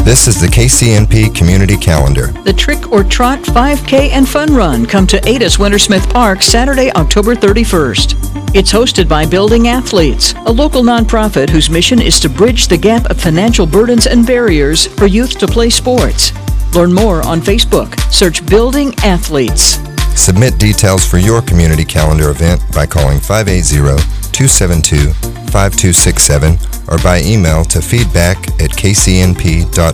This is the KCNP Community Calendar. The Trick or Trot 5K and Fun Run come to Ada's Wintersmith Park Saturday, October 31st. It's hosted by Building Athletes, a local nonprofit whose mission is to bridge the gap of financial burdens and barriers for youth to play sports. Learn more on Facebook. Search Building Athletes. Submit details for your community calendar event by calling 580-272-5267 or by email to feedback@kcnp.org.